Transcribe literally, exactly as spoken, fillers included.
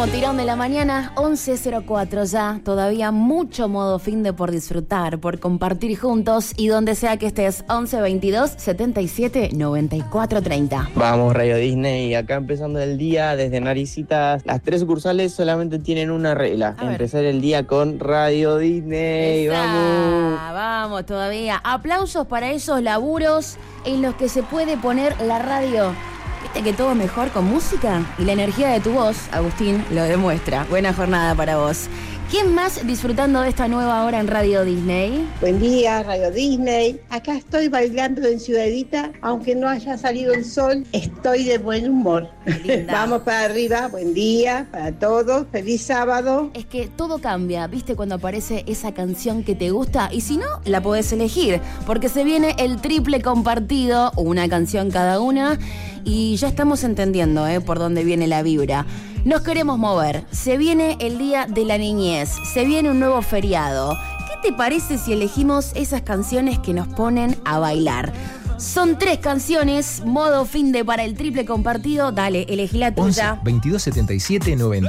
Último tirón de la mañana, once cero cuatro ya. Todavía mucho modo finde por disfrutar, por compartir juntos y donde sea que estés. Once veintidós setenta y siete noventa y cuatro treinta. Vamos, Radio Disney, acá empezando el día desde Naricitas. Las tres sucursales solamente tienen una regla: A ver. empezar el día con Radio Disney. Esa, Vamos. Vamos todavía. Aplausos para esos laburos en los que se puede poner la radio. ¿Viste que todo es mejor con música? Y la energía de tu voz, Agustín, lo demuestra. Buena jornada para vos. ¿Quién más disfrutando de esta nueva hora en Radio Disney? Buen día, Radio Disney. Acá estoy bailando en Ciudadita, aunque no haya salido el sol, estoy de buen humor. Vamos para arriba, buen día para todos, feliz sábado. Es que todo cambia, ¿viste? Cuando aparece esa canción que te gusta, y si no, la podés elegir, porque se viene el triple compartido, una canción cada una, y ya estamos entendiendo, ¿eh? Por dónde viene la vibra. Nos queremos mover, se viene el Día de la Niñez, se viene un nuevo feriado. ¿Qué te parece si elegimos esas canciones que nos ponen a bailar? Son tres canciones, modo finde para el triple compartido. Dale, elegí la tuya. once veintidós setenta y siete noventa